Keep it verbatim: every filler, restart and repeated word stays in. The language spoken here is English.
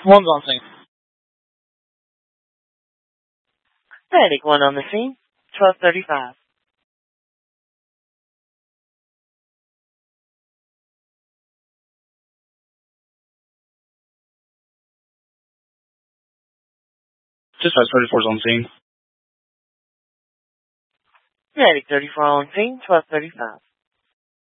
One's on scene. Medic one on the scene. twelve thirty-five. Dispatch thirty-four's on scene. Medic thirty-four on scene. twelve thirty-five.